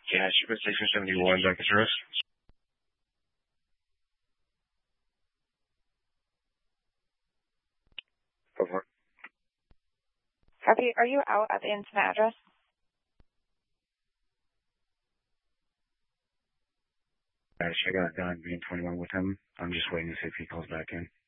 Yeah, Super Station 71, Dr. Service. Go for it. Copy. Are you out at the incident address? I got Don being 21 with him. I'm just waiting to see if he calls back in.